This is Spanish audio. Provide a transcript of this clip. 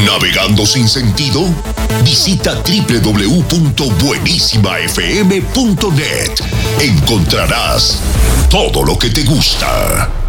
¿Navegando sin sentido? Visita www.buenissimafm.net. Encontrarás todo lo que te gusta.